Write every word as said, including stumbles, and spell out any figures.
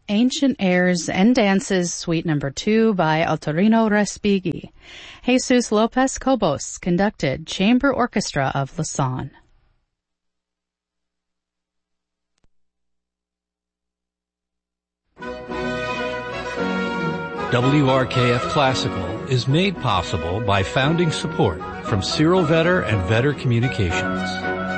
Ancient Airs and Dances, Suite Number two by Altorino Respighi. Jesus Lopez Cobos conducted Chamber Orchestra of Lausanne. W R K F Classical is made possible by founding support from Cyril Vetter and Vetter Communications.